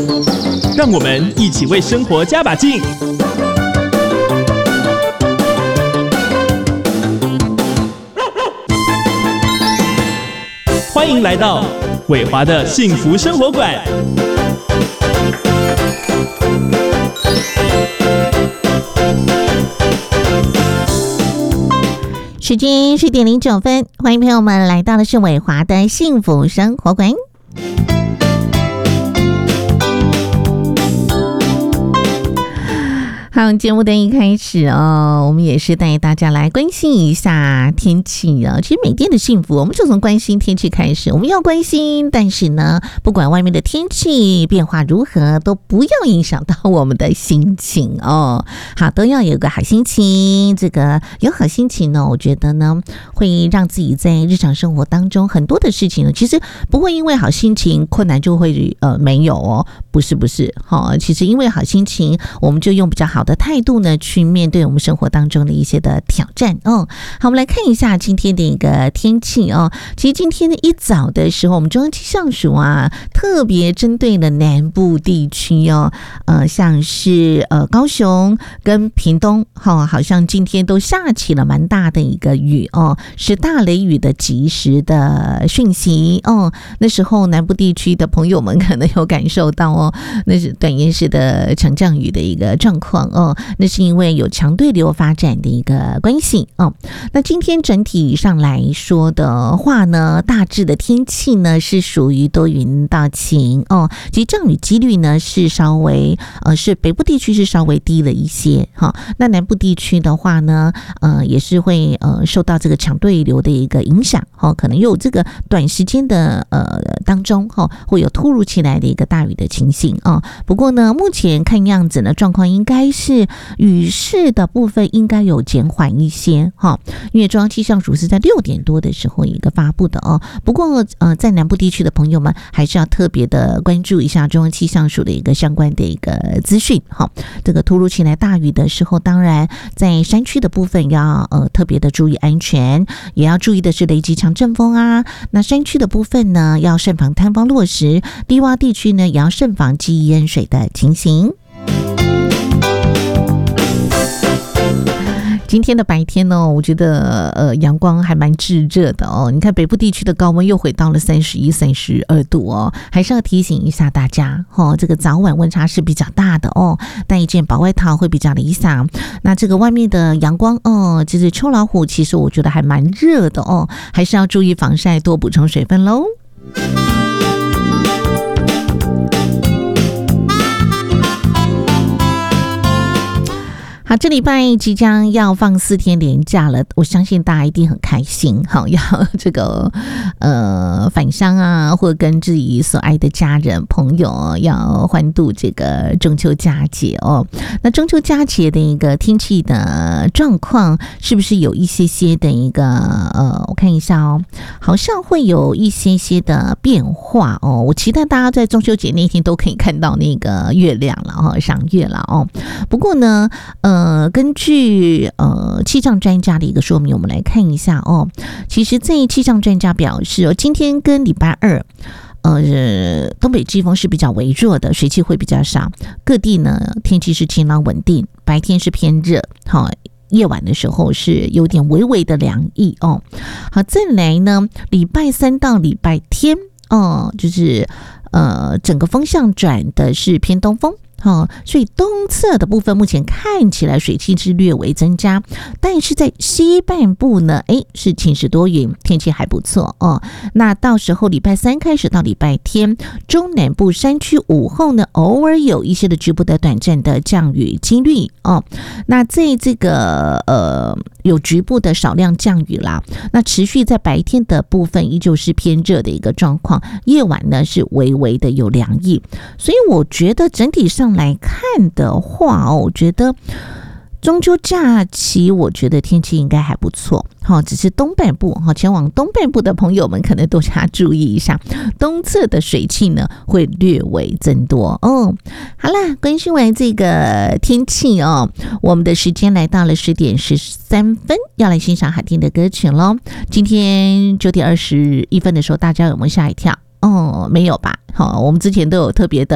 让我们一起为生活加把劲。欢迎来到伟华的幸福生活馆。 时间10点09分，欢迎朋友们来到的是伟华的幸福生活馆。好，节目的一开始我们也是带大家来关心一下天气啊。其实每天的幸福，我们就从关心天气开始。我们要关心，但是呢，不管外面的天气变化如何，都不要影响到我们的心情哦。好，都要有个好心情。这个有好心情呢，我觉得呢，会让自己在日常生活当中很多的事情呢，其实不会因为好心情困难就会没有哦。不是，其实因为好心情，我们就用比较好的态度呢，去面对我们生活当中的一些的挑战哦。好，我们来看一下今天的一个天气哦。其实今天的一早的时候，我们中央气象署特别针对了南部地区哦，像是高雄跟屏东好像今天都下起了蛮大的一个雨哦，是大雷雨的及时的讯息哦。那时候南部地区的朋友们可能有感受到哦，那是短延时的强降雨的一个状况哦。那是因为有强对流发展的一个关系哦。那今天整体上来说的话呢，大致的天气呢是属于多云到晴哦。其实降雨几率呢是稍微是北部地区是稍微低了一些哈。那南部地区的话呢，也是会受到这个强对流的一个影响哦，可能有这个短时间的当中会有突如其来的一个大雨的情形啊。不过呢，目前看样子呢，状况应该是雨势的部分应该有减缓一些哈，因为中央气象署是在6点多的时候一个发布的哦。不过在南部地区的朋友们还是要特别的关注一下中央气象署的一个相关的一个资讯哈。这个突如其来大雨的时候，当然在山区的部分要特别的注意安全，也要注意的是雷击强阵风啊。那山区的部分呢，要慎防坍方落石，低洼地区呢也要慎防积淹水的情形。今天的白天呢，我觉得阳光还蛮炙热的哦。你看北部地区的高温又回到了31、32度哦，还是要提醒一下大家这个早晚温差是比较大的哦，带一件薄外套会比较理想。那这个外面的阳光就是秋老虎，其实我觉得还蛮热的哦，还是要注意防晒，多补充水分喽。好，这礼拜即将要放4天连假了，我相信大家一定很开心。好，要这个返乡啊，或跟自己所爱的家人朋友要欢度这个中秋佳节哦。那中秋佳节的一个天气的状况，是不是有一些些的一个我看一下哦，好像会有一些些的变化哦。我期待大家在中秋节那天都可以看到那个月亮了哈，赏月了哦。不过呢，根据气象专家的一个说明，我们来看一下哦。其实这气象专家表示今天跟礼拜二东北季风是比较微弱的，水汽会比较少，各地呢天气是晴朗稳定，白天是偏热夜晚的时候是有点微微的凉意哦。好，再来呢，礼拜3到礼拜天就是整个风向转的是偏东风。所以东侧的部分目前看起来水汽是略微增加，但是在西半部呢，是晴时多云，天气还不错哦。那到时候礼拜3开始到礼拜天，中南部山区午后呢，偶尔有一些的局部的短暂的降雨几率哦。那在这个有局部的少量降雨啦，那持续在白天的部分依旧是偏热的一个状况，夜晚呢是微微的有凉意，所以我觉得整体上来看的话我觉得中秋假期我觉得天气应该还不错，只是东半部前往东半部的朋友们可能都要注意一下，东侧的水汽呢会略微增多哦。好啦，关心完这个天气我们的时间来到了10点13分，要来欣赏好听的歌曲咯。今天9点21分的时候，大家有没有吓一跳？没有吧？我们之前都有特别的